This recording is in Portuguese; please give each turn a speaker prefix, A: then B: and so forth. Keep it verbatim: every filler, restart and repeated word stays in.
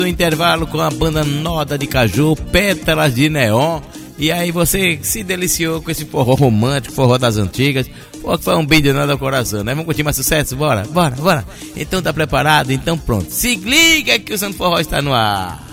A: do intervalo com a banda Nota de Caju, Pétalas de Neon. E aí você se deliciou com esse forró romântico, forró das antigas. Pô, que foi um beijo nada ao coração, né? Vamos curtir mais sucesso? Bora, bora, bora. Então tá preparado? Então pronto. Se liga que o Santo Forró está no ar.